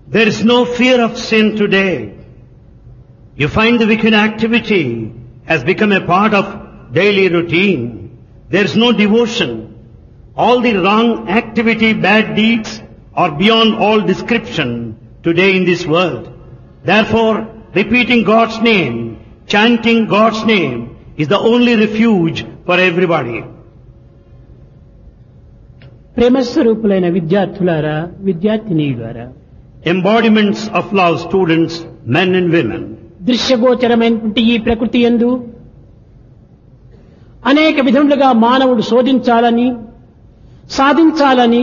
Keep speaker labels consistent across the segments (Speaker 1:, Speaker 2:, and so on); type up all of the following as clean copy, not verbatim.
Speaker 1: There is no fear of sin today. You find the wicked activity has become a part of daily routine. There is no devotion. All the wrong activity, bad deeds are beyond all description today in this world. Therefore, repeating God's name, chanting God's name is the only refuge for everybody.
Speaker 2: ప్రేమస్వరూపులైన విద్యార్థులారా, విద్యార్థినీయులారా,
Speaker 1: Embodiments of love, students, men and women.
Speaker 2: దృశ్యగోచరమైనటువంటి ఈ ప్రకృతి యందు అనేక విధములుగా మానవుడు శోధించాలని, సాధించాలని,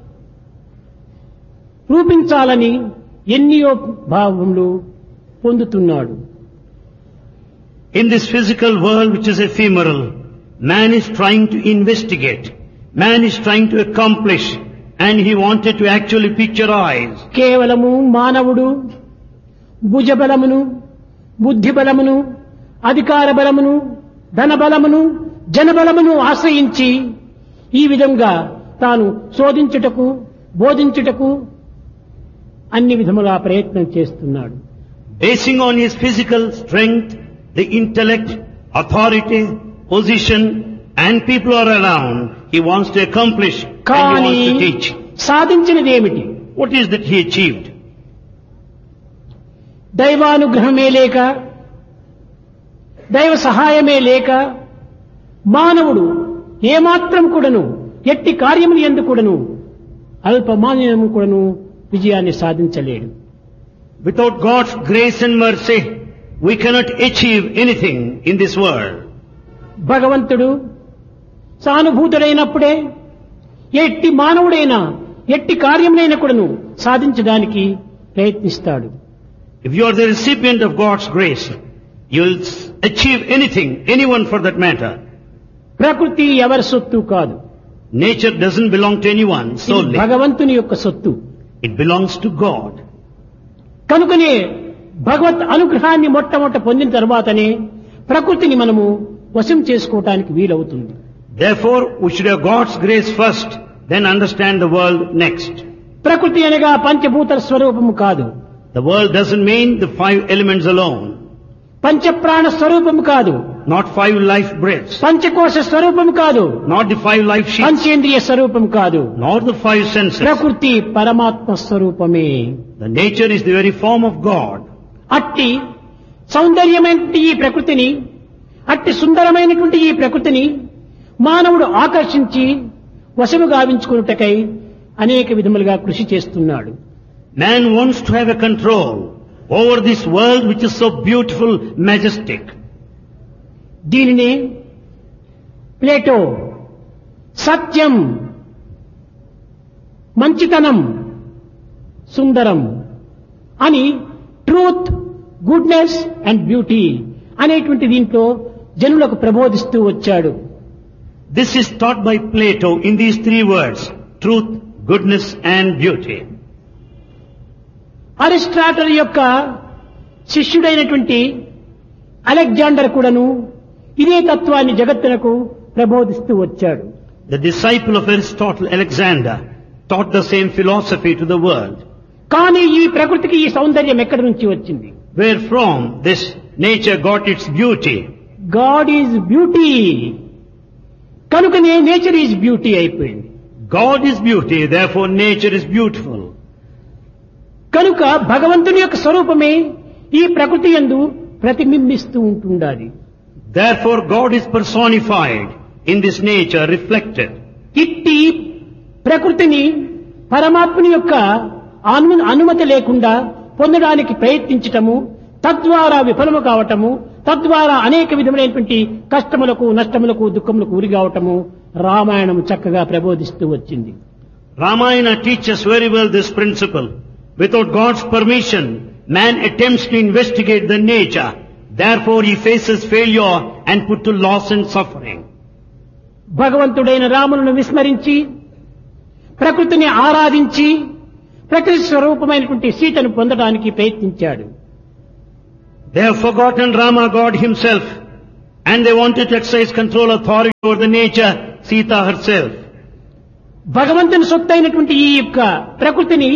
Speaker 2: రూపించాలని ఎన్నో భావములు పొందుతున్నాడు.
Speaker 1: In this physical world which is ephemeral, man is trying to investigate. Man is trying to accomplish, and he wanted to actually picturize.
Speaker 2: కేవలము మానవుడు భుజబలమును, బుద్ధిబలమును, అధికార బలమును, ధనబలమును, జనబలమును ఆశ్రయించి ఈ విధంగా తాను శోధించుటకు, బోధించుటకు అన్ని విధములా ప్రయత్నం చేస్తున్నాడు.
Speaker 1: Basing on his physical strength, the intellect, authority, position, and people are around, he wants to accomplish and he
Speaker 2: కానీ
Speaker 1: wants to teach.
Speaker 2: సాధించినది ఏమిటి?
Speaker 1: What is that he achieved?
Speaker 2: దైవానుగ్రహమే లేక, దైవ సహాయమే లేక మానవుడు ఏమాత్రం కూడాను ఎట్టి కార్యములు యందు కూడాను అల్పమాన్యము కూడాను విజయాన్ని సాధించలేడు.
Speaker 1: Without God's grace and mercy, we cannot achieve anything in this world.
Speaker 2: భగవంతుడు సానుభూతుడైనప్పుడే ఎట్టి మానవుడైనా ఎట్టి కార్యములైనా కూడాను సాధించడానికి ప్రయత్నిస్తాడు.
Speaker 1: If you are the recipient of God's grace, you will achieve anything, anyone for that matter.
Speaker 2: ప్రకృతి ఎవరి సొత్తు కాదు.
Speaker 1: Nature doesn't belong to anyone
Speaker 2: ఇది
Speaker 1: solely.
Speaker 2: భగవంతుని యొక్క సొత్తు.
Speaker 1: It belongs to God.
Speaker 2: కనుకనే భగవత్ అనుగ్రహాన్ని మొట్టమొదట పొందిన తర్వాతనే ప్రకృతిని మనము వశం చేసుకోవటానికి వీలవుతుంది.
Speaker 1: Therefore, we should have God's grace first, then understand the world next.
Speaker 2: ప్రకృతి అనగా పంచభూత స్వరూపము కాదు,
Speaker 1: The world doesn't mean the 5 elements alone,
Speaker 2: పంచప్రాణ స్వరూపము కాదు,
Speaker 1: not 5 life breaths,
Speaker 2: పంచకోశ స్వరూపము కాదు,
Speaker 1: not the 5 life sheets,
Speaker 2: పంచేంద్రియ స్వరూపం కాదు.
Speaker 1: nor the 5 senses.
Speaker 2: ప్రకృతి పరమాత్మ స్వరూపమే.
Speaker 1: The nature is the very form of God.
Speaker 2: అట్టి సౌందర్యమైనటువంటి ఈ ప్రకృతిని, అట్టి సుందరమైనటువంటి ఈ ప్రకృతిని మానవుడు ఆకర్షించి వశము గావించుకున్నటకై అనేక విధములుగా కృషి చేస్తున్నాడు.
Speaker 1: Man wants to have a control over this world which is so beautiful, majestic.
Speaker 2: దీనినే ప్లేటో సత్యం, మంచితనం, సుందరం అని ట్రూత్, గుడ్నెస్ అండ్ బ్యూటీ అనేటువంటి దీంట్లో జనులకు ప్రబోధిస్తూ వచ్చాడు.
Speaker 1: This is taught by Plato in these 3 words, truth, goodness and beauty.
Speaker 2: Aristotle యొక్క శిష్యుడైనటువంటి Alexander కూడాను ఇదే తత్వాన్ని జగత్తునకు ప్రబోధిస్తూ వచ్చాడు.
Speaker 1: The disciple of Aristotle, Alexander, taught the same philosophy to the world.
Speaker 2: కానీ ఈ ప్రకృతికి ఈ సౌందర్యం ఎక్కడి నుంచి వచ్చింది?
Speaker 1: Where from this nature got its beauty?
Speaker 2: God is beauty. కనుకనే నేచర్ ఈజ్ బ్యూటీ అయిపోయింది.
Speaker 1: God is beauty, therefore nature is beautiful.
Speaker 2: కనుక భగవంతుని యొక్క స్వరూపమే ఈ ప్రకృతి యందు ప్రతిబింబిస్తూ ఉంటుండాలి.
Speaker 1: Therefore God is personified in this nature, reflected.
Speaker 2: ఇట్టి ప్రకృతిని పరమాత్మని యొక్క అనుమతి లేకుండా పొందడానికి ప్రయత్నించటము, తద్వారా విఫలము కావటము, తద్వారా అనేక విధములైనటువంటి కష్టములకు, నష్టములకు, దుఃఖములకు గురి కావటము రామాయణం చక్కగా ప్రబోధిస్తూ వచ్చింది.
Speaker 1: Ramayana teaches very well this principle. Without God's permission, man attempts to investigate the nature. Therefore he faces failure and put to loss and suffering.
Speaker 2: భగవంతుడైన రాములను విస్మరించి ప్రకృతిని ఆరాధించి ప్రకృతి స్వరూపమైనటువంటి సీతను పొందడానికి ప్రయత్నించాడు.
Speaker 1: They have forgotten Rama, God himself, and they wanted to exercise control, authority over the nature, Sita herself.
Speaker 2: భగవంతుని సొత్తైనటువంటి ఈ యొక్క ప్రకృతిని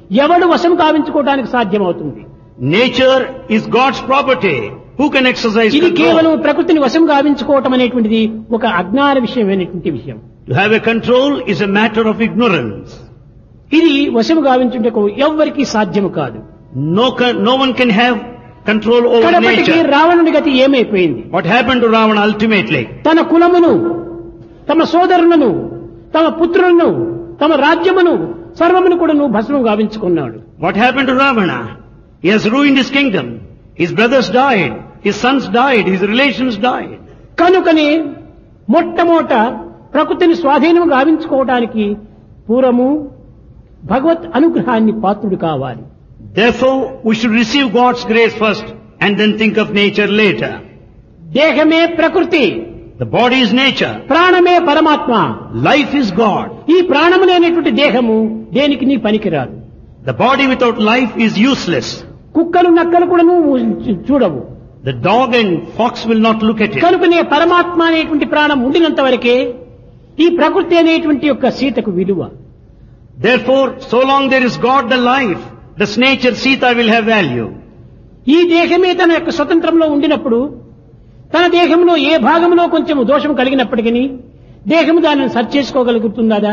Speaker 2: ఎవడు వశం కావించుకోవడానికి సాధ్యమవుతుంది?
Speaker 1: Nature is God's property. Who can exercise
Speaker 2: ఇది కేవలం
Speaker 1: control?
Speaker 2: ప్రకృతిని వశం గావించుకోవటం అనేటువంటిది ఒక అజ్ఞాన విషయమైనటువంటి విషయం.
Speaker 1: To have a control is a matter of ignorance.
Speaker 2: ఇది వశం గావించుటకు ఎవ్వరికీ సాధ్యము కాదు.
Speaker 1: No one can have control over
Speaker 2: కడపటికి
Speaker 1: nature.
Speaker 2: రావణుడి గతి ఏమైపోయింది?
Speaker 1: What happened to Ravana ultimately?
Speaker 2: తన కులమును, తమ సోదరులను, తమ పుత్రులను, తమ రాజ్యమును సర్వమును కూడా భస్మం గావించుకున్నాడు.
Speaker 1: What happened to Ravana? He has ruined his kingdom. His brothers died. His sons died. His relations died.
Speaker 2: కనుకనే మొట్టమొదట ప్రకృతిని స్వాధీనం గావించుకోవడానికి పూర్వము భగవత్ అనుగ్రహాన్ని పాత్రుడు కావాలి.
Speaker 1: Therefore, we should receive God's grace first and then think of nature later.
Speaker 2: దేహమే ప్రకృతి,
Speaker 1: The body is nature.
Speaker 2: ప్రాణమే పరమాత్మ.
Speaker 1: Life is God.
Speaker 2: ఈ ప్రాణము లేనటువంటి దేహము దేనికి నీ పనికిరాదు.
Speaker 1: The body without life is useless.
Speaker 2: కుక్కలు నక్కలు కూడా నువ్వు చూడవు.
Speaker 1: The dog and fox will not look at it.
Speaker 2: కనుకనే పరమాత్మ అనేటువంటి ప్రాణం ఉండినంత వరకే ఈ ప్రకృతి అనేటువంటి యొక్క సీతకు విలువ.
Speaker 1: Therefore, so long there is God the life, this nature Sita will have value.
Speaker 2: ఈ దేహమే తన యొక్క స్వతంత్రంలో ఉండినప్పుడు తన దేహంలో ఏ భాగంలో కొంచెం దోషం కలిగినప్పటికీ దేహము దానిని సరి చేసుకోగలుగుతుందా?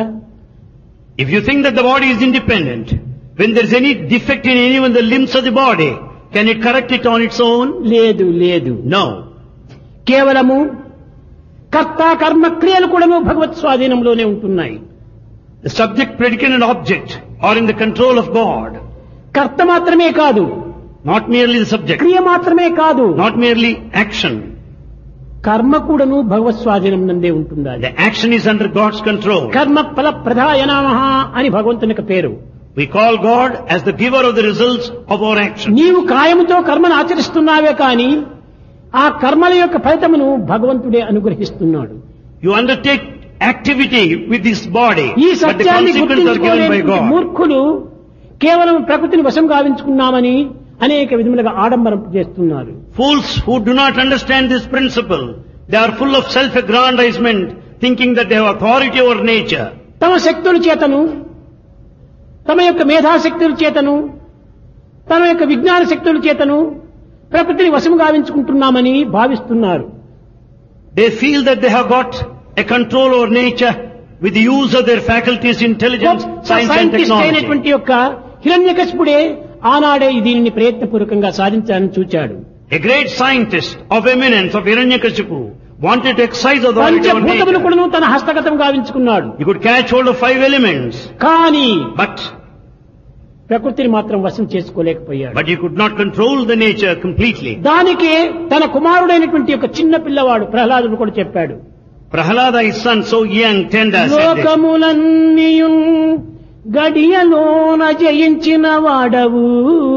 Speaker 1: If you think that the body is independent, when there is any defect in any one of the limbs of the body, can it correct it on its own?
Speaker 2: లేదు లేదు.
Speaker 1: No.
Speaker 2: కేవలము కర్త కర్మ క్రియలు కూడాను భగవత్ స్వాధీనంలోనే ఉంటున్నాయి.
Speaker 1: The subject, predicate and object are in the control of God.
Speaker 2: కర్త మాత్రమే కాదు,
Speaker 1: Not merely the subject,
Speaker 2: క్రియ మాత్రమే కాదు,
Speaker 1: not merely action.
Speaker 2: కర్మ కూడాను భగవత్ స్వాధీనం నందే ఉంటుండాలి.
Speaker 1: The action is under God's control.
Speaker 2: కర్మ ఫల ప్రదాయ నమః అని భగవంతునికి పేరు.
Speaker 1: We call God as the giver of the results of our action.
Speaker 2: నీవు కాయముతో కర్మను ఆచరిస్తున్నావే కానీ ఆ కర్మల యొక్క ఫలితమును భగవంతుడే అనుగ్రహిస్తున్నాడు.
Speaker 1: You undertake activity with this body,
Speaker 2: ఈ
Speaker 1: but the
Speaker 2: సత్యాన్ని
Speaker 1: consequences are given by
Speaker 2: గుర్తించుకోలేని
Speaker 1: God.
Speaker 2: మూర్ఖులు కేవలం ప్రకృతిని వశం గావించుకున్నామని అనేక విధములుగా ఆడంబరం చేస్తున్నారు.
Speaker 1: Fools who do not understand this principle, they are full of self-aggrandizement, thinking that they have authority over nature.
Speaker 2: తమ శక్తుల చేతను, తమ యొక్క మేధాశక్తుల చేతను, తమ యొక్క విజ్ఞాన శక్తుల చేతను ప్రకృతిని వశం గావించుకుంటున్నామని భావిస్తున్నారు.
Speaker 1: They feel that they have got a control over nature with the use of their faculties, intelligence, science and
Speaker 2: scientist
Speaker 1: technology.
Speaker 2: అయినటువంటి యొక్క హిరణ్యకశిపుడే ఆనాడే దీనిని ప్రయత్నపూర్వకంగా సాధించాలని చూచాడు.
Speaker 1: A great scientist of eminence of Hiranyakashipu wanted to exercise authority over
Speaker 2: పంచభూతములు
Speaker 1: nature.
Speaker 2: కూడా తన హస్తగతం గావించుకున్నాడు.
Speaker 1: He could catch hold of 5 elements,
Speaker 2: కానీ
Speaker 1: but
Speaker 2: ప్రకృతిని మాత్రం వశం చేసుకోలేకపోయాడు.
Speaker 1: he could not control the nature completely.
Speaker 2: దానికే తన కుమారుడైనటువంటి యొక్క చిన్న పిల్లవాడు ప్రహ్లాదుడు కూడా చెప్పాడు.
Speaker 1: Prahalada, his son, so young, tender, said this.
Speaker 2: లోకములన్నీయున్ గడియలోన జయించిన వాడవు.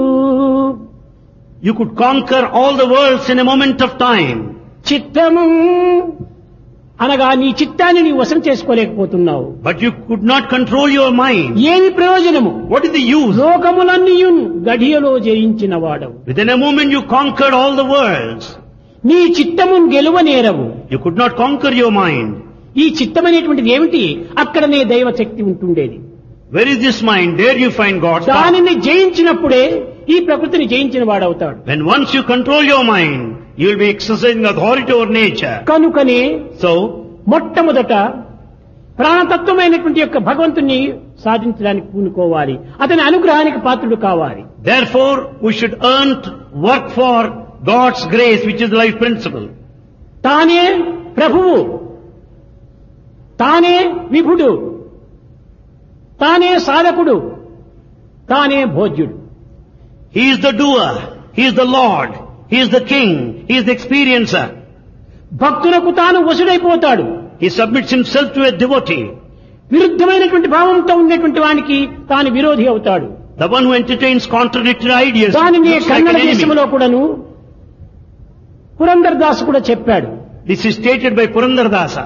Speaker 1: You could conquer all the worlds in a moment of time.
Speaker 2: చిత్తము అనగా నీ చిత్తాన్ని నీ వశం చేసుకోలేకపోతున్నావు.
Speaker 1: But you could not control your mind.
Speaker 2: ఏమి ప్రయోజనము?
Speaker 1: What is the use?
Speaker 2: లోకములన్నీయున్ గడియలో జయించిన వాడవు.
Speaker 1: Within a moment you conquered all the worlds.
Speaker 2: నీ చిత్తమును గెలువనేరవు.
Speaker 1: You could not conquer your mind.
Speaker 2: ఈ చిత్తం అనేటువంటిది ఏమిటి? అక్కడనే దైవ శక్తి ఉంటుండేది.
Speaker 1: Where is this mind? There you find God's power.
Speaker 2: దానిని జయించినప్పుడే ఈ ప్రకృతిని జయించిన వాడవుతాడు.
Speaker 1: When once you control your mind, you will be exercising authority over nature.
Speaker 2: కనుకనే
Speaker 1: So,
Speaker 2: మొట్టమొదట ప్రాణతత్వమైనటువంటి యొక్క భగవంతుని సాధించడానికి పూనుకోవాలి. అతని అనుగ్రహానికి పాత్రుడు కావాలి.
Speaker 1: therefore, we should work for God's grace, which is the life principle.
Speaker 2: తానే ప్రభువు, తానే విభుడు, తానే సాధకుడు, తానే భోజ్యుడు.
Speaker 1: He is the doer. He is the Lord. He is the King. He is the experiencer.
Speaker 2: భక్తులకు తాను వశుడైపోతాడు.
Speaker 1: He submits himself to a devotee.
Speaker 2: విరుద్ధమైనటువంటి భావంతో ఉన్నటువంటి వానికి తాను విరోధి అవుతాడు.
Speaker 1: The one who entertains contradictory ideas
Speaker 2: దానిని
Speaker 1: looks like
Speaker 2: Kannada
Speaker 1: an enemy.
Speaker 2: దేశంలో కూడాను పురందర్ దాస్ కూడా చెప్పాడు.
Speaker 1: This is stated by Purandardasa.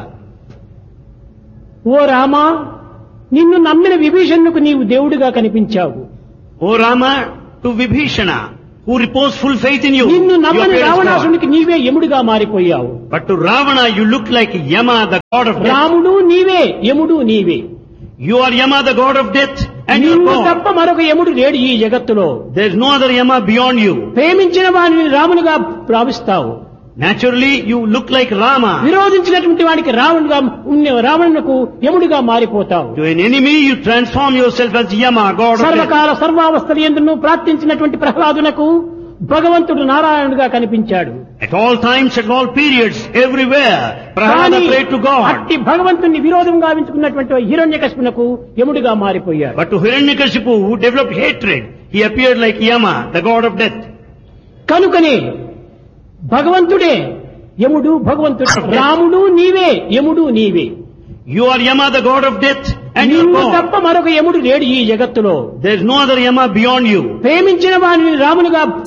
Speaker 2: ఓ రామా, నిన్ను నమ్మిన విభీషణుకు నీవు దేవుడిగా కనిపించావు.
Speaker 1: O Rama, to Vibhishana, who reposed full faith in you,
Speaker 2: నిన్ను
Speaker 1: you
Speaker 2: నమ్మని
Speaker 1: appear as God.
Speaker 2: రావణాసునికి నీవే యముడిగా మారిపోయావు.
Speaker 1: But to Ravana, you look like Yama, the god of death.
Speaker 2: రాముడు నీవే, యముడు నీవే.
Speaker 1: You are Yama, the god of death. and you are
Speaker 2: నీవు
Speaker 1: God.
Speaker 2: తప్ప మరొక యముడు లేడు ఈ జగత్తులో.
Speaker 1: There is no other Yama beyond you.
Speaker 2: ప్రేమించిన వాడిని రామునిగా భావిస్తావు.
Speaker 1: Naturally, you look like Rama.
Speaker 2: విరోధించినటువంటి వాడికి రావణునకు యముడిగా మారిపోతావు.
Speaker 1: To an enemy, you transform yourself as Yama, God of death.
Speaker 2: సర్వకాల సర్వావస్థల యందును ప్రార్థించినటువంటి ప్రహ్లాదునకు భగవంతుడు నారాయణుడిగా కనిపించాడు.
Speaker 1: At all times, at all periods, everywhere, Prahlada prayed to God.
Speaker 2: అట్టి భగవంతుని విరోధంగా ఎంచుకున్నటువంటి హిరణ్యకశిపునకు యముడిగా మారిపోయాడు.
Speaker 1: But to Hiranyakashipu, who developed hatred, he appeared like Yama, the God of death.
Speaker 2: కనుకనే భగవంతుడే యముడు, భగవంతుడు రాముడు నీవే, యముడు నీవే.
Speaker 1: You are Yama, the God of death, and you
Speaker 2: నీవు
Speaker 1: are God.
Speaker 2: తప్ప మరొక యముడు లేడు ఈ జగత్తులో.
Speaker 1: There is no other Yama beyond you.
Speaker 2: ప్రేమించిన వాడిని రామునిగా